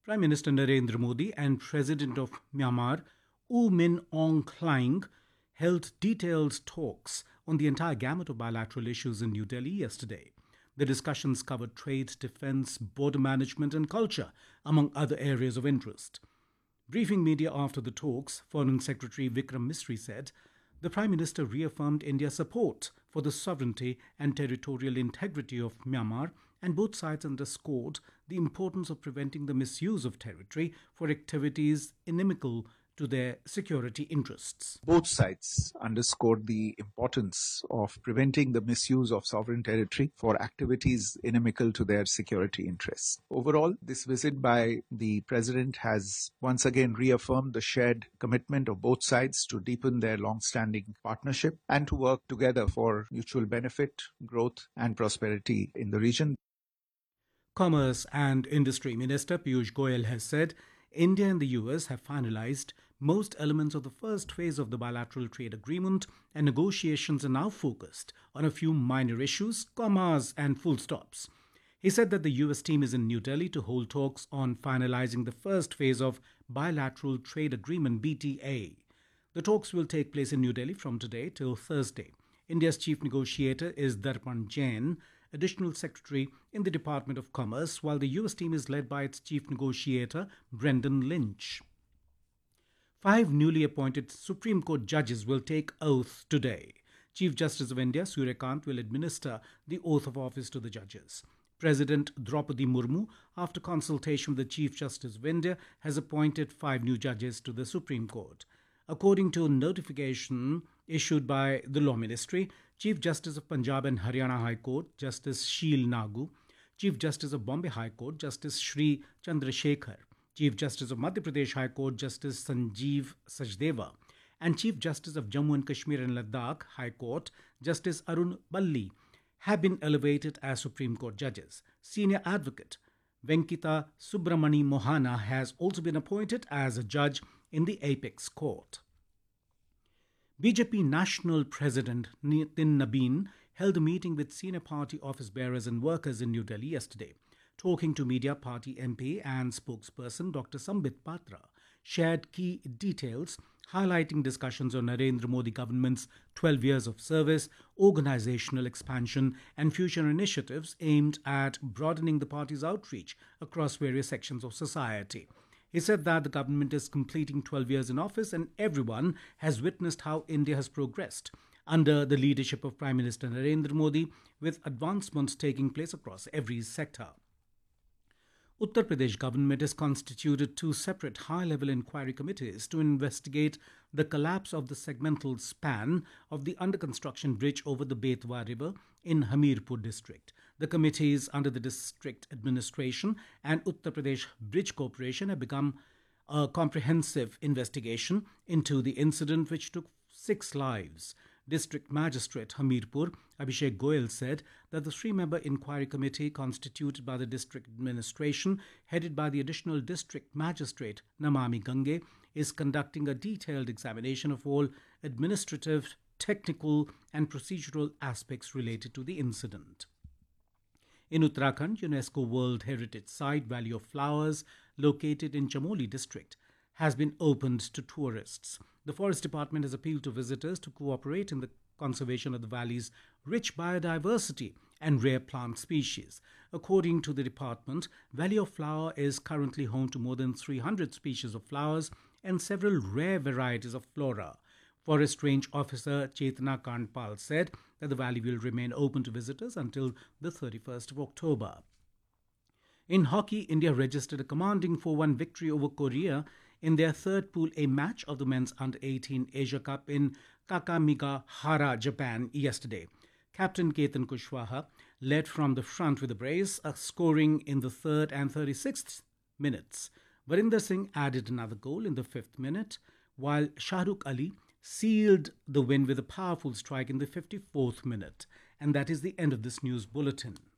Prime Minister Narendra Modi and President of Myanmar, U Min Aung Hlaing, held detailed talks on the entire gamut of bilateral issues in New Delhi yesterday. The discussions covered trade, defense, border management, and culture, among other areas of interest. Briefing media after the talks, Foreign Secretary Vikram Misri said the Prime Minister reaffirmed India's support for the sovereignty and territorial integrity of Myanmar, and both sides underscored the importance of preventing the misuse of territory for activities inimical to their security interests. Both sides underscored the importance of preventing the misuse of sovereign territory for activities inimical to their security interests. Overall, this visit by the President has once again reaffirmed the shared commitment of both sides to deepen their long-standing partnership and to work together for mutual benefit, growth, and prosperity in the region. Commerce and Industry Minister Piyush Goyal has said India and the US have finalized most elements of the first phase of the bilateral trade agreement, and negotiations are now focused on a few minor issues, commas, and full stops. He said that the US team is in New Delhi to hold talks on finalizing the first phase of Bilateral Trade Agreement BTA. The talks will take place in New Delhi from today till Thursday. India's chief negotiator is Darpan Jain, Additional Secretary in the Department of Commerce, while the US team is led by its chief negotiator, Brendan Lynch. 5 newly appointed Supreme Court judges will take oath today. Chief Justice of India, Surya Kant, will administer the oath of office to the judges. President Draupadi Murmu, after consultation with the Chief Justice of India, has appointed 5 new judges to the Supreme Court. According to a notification issued by the Law Ministry, Chief Justice of Punjab and Haryana High Court, Justice Sheel Nagu, Chief Justice of Bombay High Court, Justice Shri Chandrasekhar, Chief Justice of Madhya Pradesh High Court, Justice Sanjeev Sachdeva, and Chief Justice of Jammu and Kashmir and Ladakh High Court, Justice Arun Balli, have been elevated as Supreme Court judges. Senior Advocate Venkita Subramani Mohana has also been appointed as a judge in the Apex Court. BJP National President Nitin Nabin held a meeting with senior party office bearers and workers in New Delhi yesterday. Talking to media, party MP and spokesperson Dr. Sambit Patra shared key details, highlighting discussions on Narendra Modi government's 12 years of service, organizational expansion, and future initiatives aimed at broadening the party's outreach across various sections of society. He said that the government is completing 12 years in office and everyone has witnessed how India has progressed under the leadership of Prime Minister Narendra Modi, with advancements taking place across every sector. Uttar Pradesh government has constituted 2 separate high-level inquiry committees to investigate the collapse of the segmental span of the under-construction bridge over the Betwa River in Hamirpur district. The committees under the district administration and Uttar Pradesh Bridge Corporation have begun a comprehensive investigation into the incident, which took 6 lives. District Magistrate Hamirpur Abhishek Goyal said that the 3-member inquiry committee constituted by the district administration, headed by the additional district magistrate Namami Gange, is conducting a detailed examination of all administrative, technical and procedural aspects related to the incident. In Uttarakhand, UNESCO World Heritage Site Valley of Flowers, located in Chamoli district, has been opened to tourists. The Forest Department has appealed to visitors to cooperate in the conservation of the valley's rich biodiversity and rare plant species. According to the department, Valley of Flower is currently home to more than 300 species of flowers and several rare varieties of flora. Forest Range Officer Chetna Kandpal said that the valley will remain open to visitors until the 31st of October. In hockey, India registered a commanding 4-1 victory over Korea in their third Pool A match of the men's Under-18 Asia Cup in Kakamigahara, Japan yesterday. Captain Ketan Kushwaha led from the front with a brace, scoring in the 3rd and 36th minutes. Varinder Singh added another goal in the 5th minute, while Shahrukh Ali sealed the win with a powerful strike in the 54th minute. And that is the end of this news bulletin.